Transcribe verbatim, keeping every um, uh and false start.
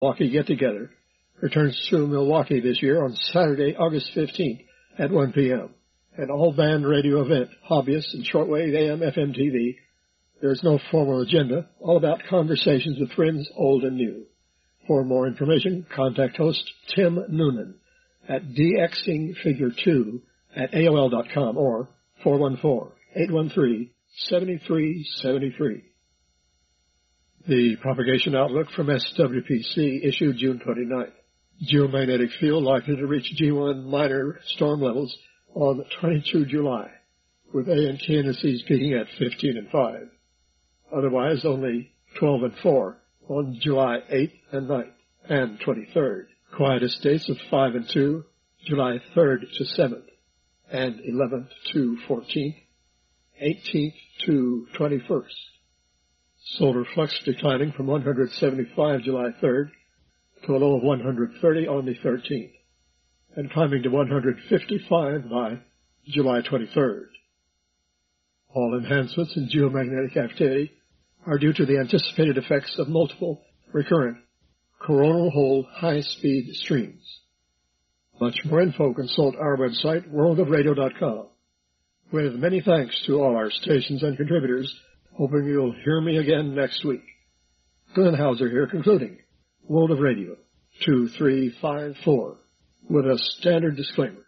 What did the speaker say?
Milwaukee Get-Together returns to Milwaukee this year on Saturday, August fifteenth at one p.m. An all-band radio event, hobbyists and shortwave A M F M T V. There's no formal agenda, all about conversations with friends old and new. For more information, contact host Tim Noonan at dxingfigure two at A O L dot com or four one four, eight one three, seven three seven three. The propagation outlook from S W P C issued June twenty-ninth. Geomagnetic field likely to reach G one minor storm levels on the twenty-second of July, with A and K indices peaking at fifteen and five. Otherwise, only twelve and four on July eighth and ninth and twenty-third. Quietest dates of five and two, July third to seventh, and eleventh to fourteenth, eighteenth to twenty-first. Solar flux declining from one hundred seventy-five July third to a low of one hundred thirty on the thirteenth, and climbing to one hundred fifty-five by July twenty-third. All enhancements in geomagnetic activity are due to the anticipated effects of multiple recurrent coronal hole high-speed streams. Much more info, consult our website, world of radio dot com. With many thanks to all our stations and contributors, hoping you'll hear me again next week. Glenn Hauser here, concluding World of Radio two three five four with a standard disclaimer.